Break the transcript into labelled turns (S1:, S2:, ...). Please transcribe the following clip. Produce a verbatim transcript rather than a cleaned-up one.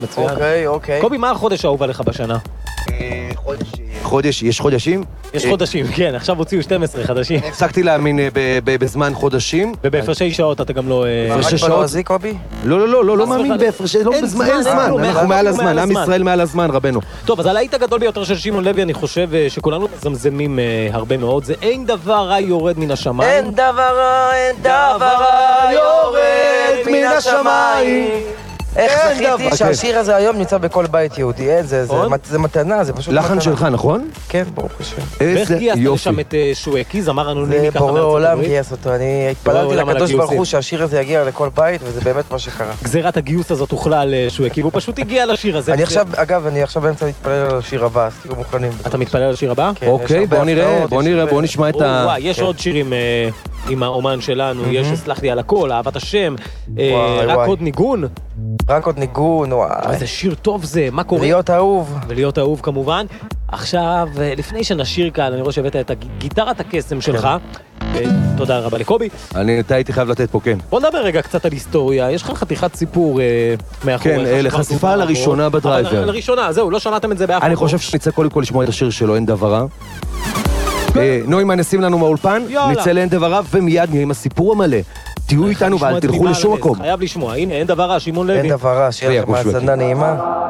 S1: מצוין.
S2: אוקיי, אוקיי.
S1: קובי, מה החודש האהוב עליך בשנה?
S2: חודש, חודש, יש חודשים?
S1: יש חודשים, כן, עכשיו הוציאו שתים עשרה חדשים.
S2: הפסקתי להאמין בזמן חודשים.
S1: ובהפרשי שעות אתה גם לא...
S2: הפרשי שעות? בלועזי, קובי? לא, לא, לא, לא, לא מאמין בהפרשי, לא בזמן, אין זמן, אנחנו מעל הזמן, עם ישראל מעל הזמן, רבנו.
S1: טוב, אז הלהיט הגדול ביותר של שמעון לוי, אני חושב שכולנו מזמזמים הרבה מאוד, זה אין דבר רע יורד מן השמיים.
S2: אין דבר רע, אין דבר רע יורד מן השמיים. איך זכיתי שהשיר הזה היום נמצא בכל בית יהודי, זה מתנה, זה פשוט מתנה. לחן שלך, נכון? כן, ברוך השם.
S1: ואיך גייסת לשם את שואקי, זמר אנונימי ככה
S2: זה בורא עולם גייס אותו, אני התפללתי לקדוש ברוך הוא שהשיר הזה יגיע לכל בית, וזה באמת מה שקרה.
S1: גזירת הגיוס הזאת הוכלה על שואקי, והוא פשוט הגיע לשיר הזה.
S2: אני עכשיו, אגב, אני עכשיו באמצע מתפלל על השיר הבא, אז תהיו מוכנים.
S1: אתה מתפלל על השיר הבא?
S2: אוקיי, בוא נראה, בוא נראה, בוא נשמע את ה...
S1: וואי, יש עוד שירים עם האומן שלנו, יש סלח לי על הכל, אהבת השם, רק עוד ניגון.
S2: רק עוד ניגון, וואי.
S1: איזה שיר טוב זה, מה קורה?
S2: להיות אהוב.
S1: ולהיות אהוב כמובן. עכשיו, לפני שנשיר כאן, אני רואה שהבאת את גיטרת הקסם שלך. תודה רבה לקובי.
S2: אני הייתי חייב לתת פה, כן.
S1: בוא נדבר רגע קצת על היסטוריה. יש לך חתיכת סיפור מאחורי.
S2: כן, לחשיפה לראשונה בדרייבר.
S1: לראשונה, זהו, לא שמעתם את זה באף.
S2: אני חושב שנצא קודם כל לשמוע את השיר שלו, אין דבר רע. נוימן נשים לנו מהאולפן, נצא לאין דבר רע, ומיד נהיה עם הסיפור המלא. תהיו איתנו ואל תלכו לשום מקום.
S1: חייב לשמוע, הנה, אין דבר רע, שמעון לוי.
S2: אין דבר רע, שיהיה לכם האזנה נעימה.